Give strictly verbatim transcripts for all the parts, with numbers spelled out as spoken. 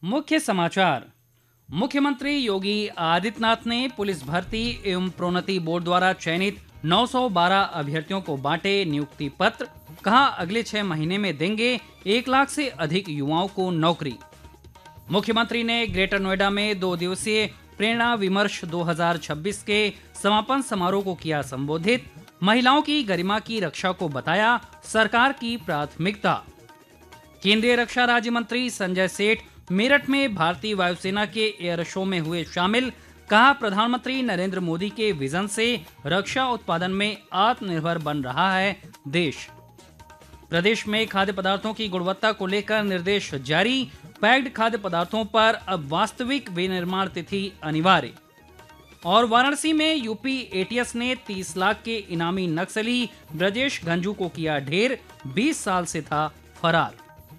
मुख्य समाचार। मुख्यमंत्री योगी आदित्यनाथ ने पुलिस भर्ती एवं प्रोन्नति बोर्ड द्वारा चयनित नौ सौ बारह अभ्यर्थियों को बांटे नियुक्ति पत्र। कहा अगले छह महीने में देंगे एक लाख से अधिक युवाओं को नौकरी। मुख्यमंत्री ने ग्रेटर नोएडा में दो दिवसीय प्रेरणा विमर्श दो हज़ार छब्बीस के समापन समारोह को किया संबोधित। महिलाओं की गरिमा की रक्षा को बताया सरकार की प्राथमिकता। केंद्रीय रक्षा राज्य मंत्री संजय सेठ मेरठ में भारतीय वायुसेना के एयर शो में हुए शामिल। कहा प्रधानमंत्री नरेंद्र मोदी के विजन से रक्षा उत्पादन में आत्मनिर्भर बन रहा है देश। प्रदेश में खाद्य पदार्थों की गुणवत्ता को लेकर निर्देश जारी। पैक्ड खाद्य पदार्थों पर अब वास्तविक विनिर्माण तिथि अनिवार्य। और वाराणसी में यूपी एटीएस ने तीस लाख के इनामी नक्सली ब्रजेश गंजू को किया ढेर। बीस साल से था फरार।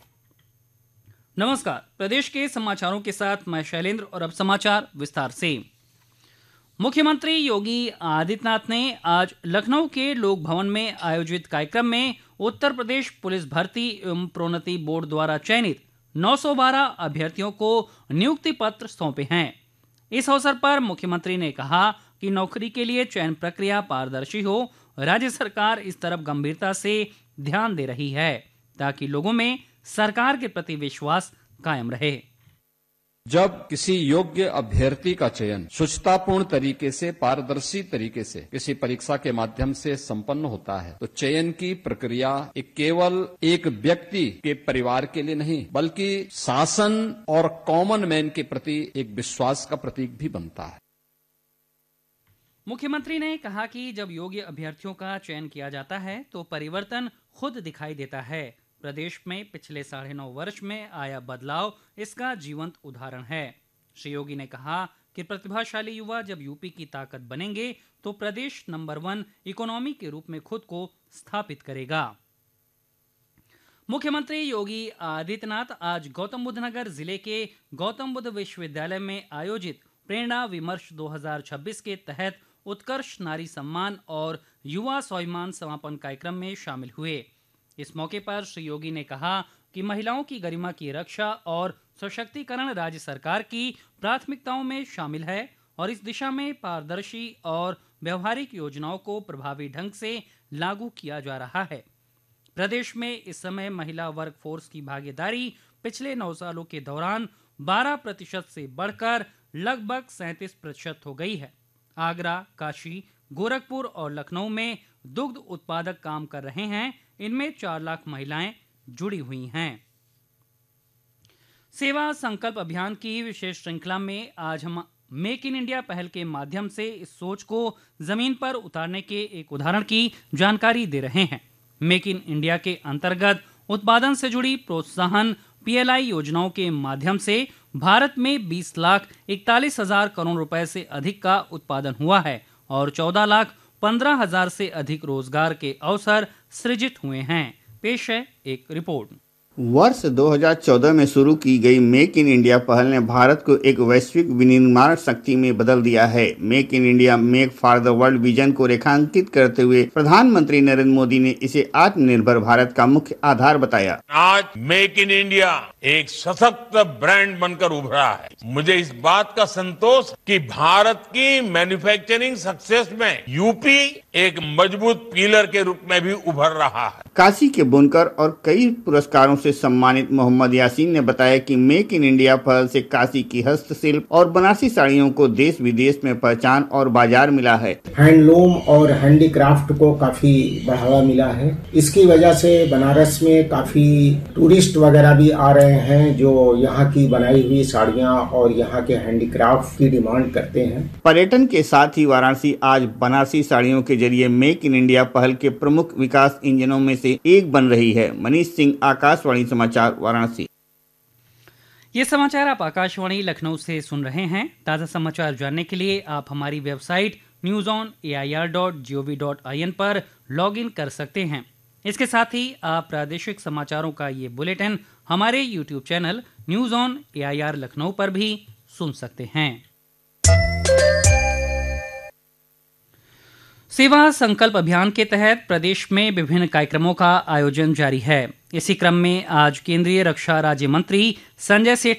नमस्कार, प्रदेश के समाचारों के साथ मैं शैलेंद्र और अब समाचार विस्तार से। मुख्यमंत्री योगी आदित्यनाथ ने आज लखनऊ के लोक भवन में आयोजित कार्यक्रम में उत्तर प्रदेश पुलिस भर्ती एवं प्रोन्नति बोर्ड द्वारा चयनित नौ सौ बारह अभ्यर्थियों को नियुक्ति पत्र सौंपे हैं। इस अवसर पर मुख्यमंत्री ने कहा कि नौकरी के लिए चयन प्रक्रिया पारदर्शी हो। राज्य सरकार इस तरफ गंभीरता से ध्यान दे रही है ताकि लोगों में सरकार के प्रति विश्वास कायम रहे। जब किसी योग्य अभ्यर्थी का चयन शुचितापूर्ण तरीके से, पारदर्शी तरीके से किसी परीक्षा के माध्यम से संपन्न होता है तो चयन की प्रक्रिया एक केवल एक व्यक्ति के परिवार के लिए नहीं बल्कि शासन और कॉमन मैन के प्रति एक विश्वास का प्रतीक भी बनता है। मुख्यमंत्री ने कहा कि जब योग्य अभ्यर्थियों का चयन किया जाता है तो परिवर्तन खुद दिखाई देता है। प्रदेश में पिछले साढ़े नौ वर्ष में आया बदलाव इसका जीवंत उदाहरण है। श्री योगी ने कहा कि प्रतिभाशाली युवा जब यूपी की ताकत बनेंगे तो प्रदेश नंबर वन इकोनॉमी के रूप में खुद को स्थापित करेगा। मुख्यमंत्री योगी आदित्यनाथ आज गौतम बुद्ध नगर जिले के गौतम बुद्ध विश्वविद्यालय में आयोजित प्रेरणा विमर्श दो हज़ार छब्बीस के तहत उत्कर्ष नारी सम्मान और युवा स्वाभिमान समापन कार्यक्रम में शामिल हुए। इस मौके पर श्री योगी ने कहा कि महिलाओं की गरिमा की रक्षा और सशक्तिकरण राज्य सरकार की प्राथमिकताओं में शामिल है और इस दिशा में पारदर्शी और व्यवहारिक योजनाओं को प्रभावी ढंग से लागू किया जा रहा है। प्रदेश में इस समय महिला वर्क फोर्स की भागीदारी पिछले नौ सालों के दौरान बारह प्रतिशत से बढ़कर लगभग सैंतीस प्रतिशत हो गई है। आगरा, काशी, गोरखपुर और लखनऊ में दुग्ध उत्पादक काम कर रहे हैं। इनमें चार लाख महिलाएं जुड़ी हुई हैं। सेवा संकल्प अभियान की विशेष श्रृंखला में आज हम मेक इन इंडिया पहल के माध्यम से इस सोच को जमीन पर उतारने के एक उदाहरण की जानकारी दे रहे हैं। मेक इन इंडिया के अंतर्गत उत्पादन से जुड़ी प्रोत्साहन पीएलआई योजनाओं के माध्यम से भारत में बीस लाख इकतालीस हजार करोड़ रुपए से अधिक का उत्पादन हुआ है और चौदह लाख पंद्रह हजार से अधिक रोजगार के अवसर सृजित हुए हैं। पेश है एक रिपोर्ट। वर्ष दो हज़ार चौदह में शुरू की गई मेक इन इंडिया पहल ने भारत को एक वैश्विक विनिर्माण शक्ति में बदल दिया है। Make in India make for the world vision को रेखांकित करते हुए प्रधानमंत्री नरेंद्र मोदी ने इसे आत्मनिर्भर भारत का मुख्य आधार बताया। आज मेक इन इंडिया एक सशक्त ब्रांड बनकर उभरा है। मुझे इस बात का संतोष कि भारत की मैन्युफैक्चरिंग सक्सेस में यूपी एक मजबूत पिलर के रूप में भी उभर रहा है। काशी के बुनकर और कई पुरस्कारों से सम्मानित मोहम्मद यासीन ने बताया कि मेक इन इंडिया पहल से काशी की हस्तशिल्प और बनारसी साड़ियों को देश विदेश में पहचान और बाजार मिला है। हैंडलूम और हैंडीक्राफ्ट को काफी बढ़ावा मिला है। इसकी वजह से बनारस में काफी टूरिस्ट वगैरह भी आ रहे हैं जो यहाँ की बनाई हुई साड़ियाँ और यहाँ के हैंडीक्राफ्ट की डिमांड करते हैं। पर्यटन के साथ ही वाराणसी आज बनारसी साड़ियों के जरिए मेक इन इंडिया पहल के प्रमुख विकास इंजनों में से एक बन रही है। मनीष सिंह, आकाशवाणी समाचार, वाराणसी। ये समाचार आप आकाशवाणी लखनऊ से सुन रहे हैं। ताज़ा समाचार जानने के लिए आप हमारी website news on A I R dot G O V dot I N पर लॉग इन कर सकते हैं। इसके साथ ही आप प्रादेशिक समाचारों का ये बुलेटिन हमारे YouTube channel news on A I R Lucknow पर भी सुन सकते हैं। सेवा संकल्प अभियान के तहत प्रदेश में विभिन्न कार्यक्रमों का आयोजन जारी है। इसी क्रम में आज केंद्रीय रक्षा राज्य मंत्री संजय सेठ